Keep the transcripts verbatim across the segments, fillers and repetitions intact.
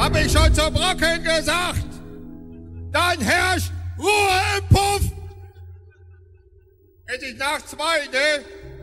Hab ich schon zu Brocken gesagt. Dann herrscht Ruhe im Puff. Es ist nach zwei, ne?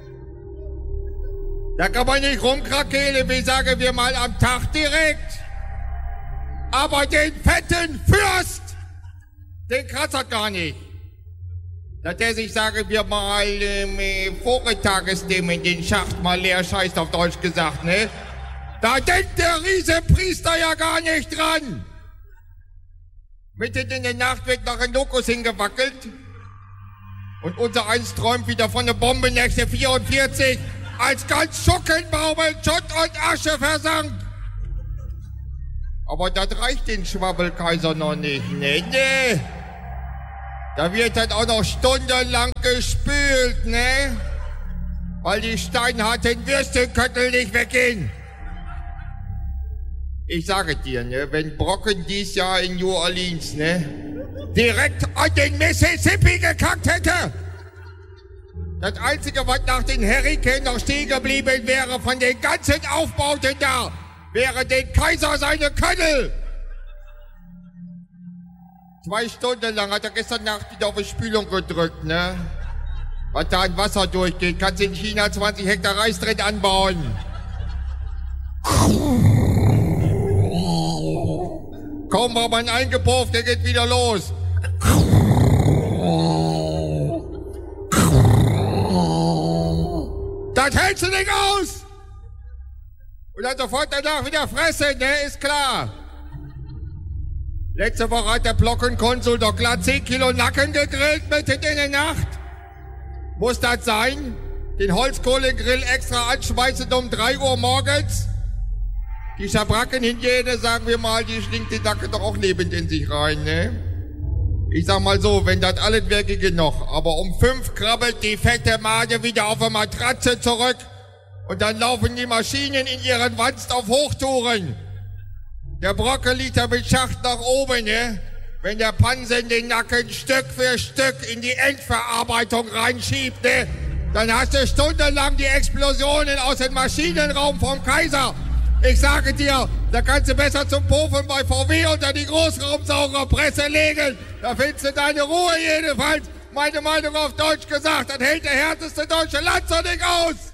Da kann man nicht rumkrakehlen, wie sagen wir mal am Tag direkt. Aber den fetten Fürst, den kratzt gar nicht. Dass der sich, sagen wir mal, ähm, voretagesdem in den Schacht mal leer scheißt, auf Deutsch gesagt, ne? Da denkt der Riesenpriester ja gar nicht dran. Mitten in der Nacht wird noch ein Lokus hingewackelt. Und unser eins träumt wieder von der Bombennächte vierundvierzig, als ganz Schuckenbaum in Schutt und Asche versank. Aber das reicht den Schwabbelkaiser noch nicht, ne, ne? Da wird dann auch noch stundenlang gespült, ne? Weil die steinharten Würstchenköttel nicht weggehen. Ich sage dir, ne, wenn Brocken dies Jahr in New Orleans, ne, direkt an den Mississippi gekackt hätte, das Einzige, was nach den Hurrikanen noch stehen geblieben wäre von den ganzen Aufbauten da, wäre den Kaiser seine Köttel. Zwei Stunden lang hat er gestern Nacht wieder auf die Spülung gedrückt, ne? Was da an Wasser durchgeht, kannst du in China zwanzig Hektar Reis drin anbauen. Kaum war man eingepufft, der geht wieder los. Das hältst du nicht aus! Und dann sofort danach wieder fressen, ne? Ist klar. Letzte Woche hat der Blockenkonsul doch glatt zehn Kilo Nacken gegrillt mitten in der Nacht. Muss das sein? Den Holzkohlegrill extra anschmeißen um drei Uhr morgens? Die Schabrackenhygiene, sagen wir mal, die schlingt die Nacken doch auch lebend in sich rein, ne? Ich sag mal so, wenn das alles wäre, ginge noch. Aber um fünf krabbelt die fette Made wieder auf der Matratze zurück und dann laufen die Maschinen in ihren Wanst auf Hochtouren. Der Brocken liegt da mit Schacht nach oben, ne? Wenn der Pansen den Nacken Stück für Stück in die Endverarbeitung reinschiebt, ne? Dann hast du stundenlang die Explosionen aus dem Maschinenraum vom Kaiser. Ich sage dir, da kannst du besser zum Pofen bei V W unter die Großraumsaugerpresse legen. Da findest du deine Ruhe jedenfalls. Meine Meinung auf Deutsch gesagt, das hält der härteste deutsche Lanzer nicht aus.